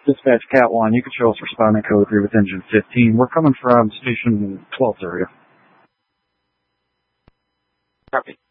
Dispatch Cat 1, you can show us responding code 3 with engine 15. We're coming from station 12's area. Copy.